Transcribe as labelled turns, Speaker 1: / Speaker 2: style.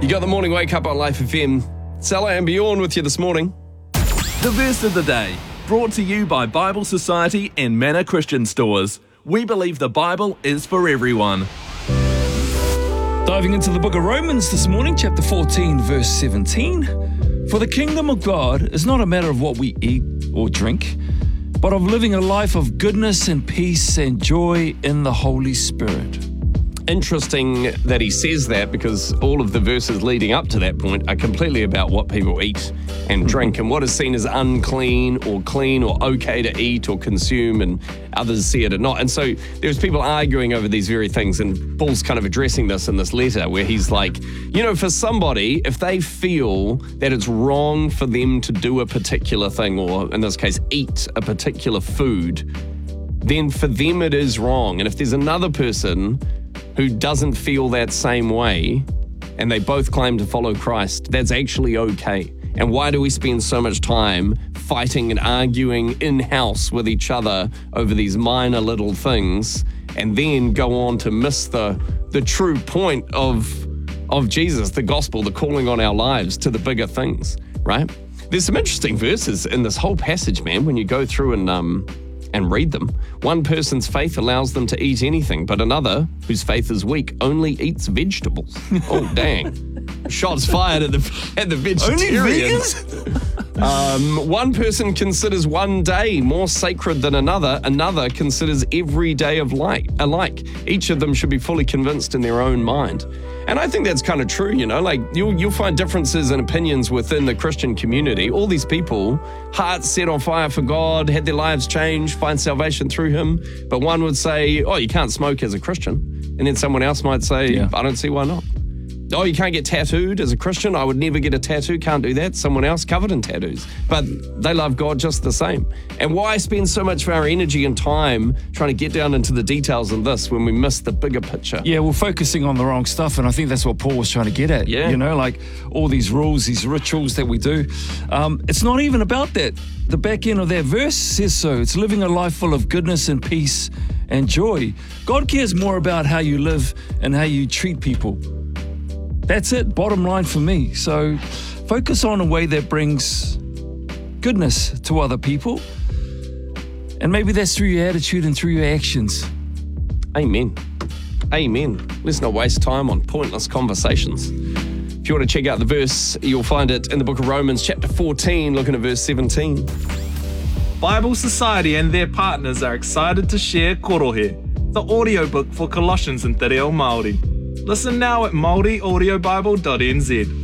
Speaker 1: You got the morning wake up on Life FM. Salah and Bjorn with you this morning.
Speaker 2: The verse of the day, brought to you by Bible Society and Manor Christian Stores. We believe the Bible is for everyone.
Speaker 3: Diving into the book of Romans this morning, chapter 14, verse 17. For the kingdom of God is not a matter of what we eat or drink, but of living a life of goodness and peace and joy in the Holy Spirit.
Speaker 1: Interesting that he says that, because all of the verses leading up to that point are completely about what people eat and drink and what is seen as unclean or clean or okay to eat or consume, and others see it or not. And so there's people arguing over these very things, and Paul's kind of addressing this in this letter where he's like, for somebody, if they feel that it's wrong for them to do a particular thing, or in this case, eat a particular food, then for them it is wrong. And if there's another person who doesn't feel that same way, and they both claim to follow Christ, that's actually okay. And why do we spend so much time fighting and arguing in-house with each other over these minor little things, and then go on to miss the true point of Jesus, the gospel, the calling on our lives to the bigger things, right? There's some interesting verses in this whole passage, man, when you go through and read them. One person's faith allows them to eat anything, but another, whose faith is weak, only eats vegetables. Oh, dang. Shots fired at the vegetarians. One person considers one day more sacred than another. Another considers every day alike. Each of them should be fully convinced in their own mind. And I think that's kind of true, you'll find differences in opinions within the Christian community. All these people, hearts set on fire for God, had their lives changed, find salvation through Him. But one would say, oh, you can't smoke as a Christian. And then someone else might say, I don't see why not. Oh, you can't get tattooed as a Christian. I would never get a tattoo. Can't do that. Someone else covered in tattoos. But they love God just the same. And why spend so much of our energy and time trying to get down into the details of this when we miss the bigger picture?
Speaker 3: Yeah, we're focusing on the wrong stuff, and I think that's what Paul was trying to get at.
Speaker 1: Yeah.
Speaker 3: Like all these rules, these rituals that we do. It's not even about that. The back end of that verse says so. It's living a life full of goodness and peace and joy. God cares more about how you live and how you treat people. That's it, bottom line for me. So focus on a way that brings goodness to other people. And maybe that's through your attitude and through your actions.
Speaker 1: Amen. Amen. Let's not waste time on pointless conversations. If you want to check out the verse, you'll find it in the book of Romans, chapter 14, looking at verse 17.
Speaker 4: Bible Society and their partners are excited to share Korohe, the audiobook for Colossians in Te Reo Māori. Listen now at māoriaudiobible.nz.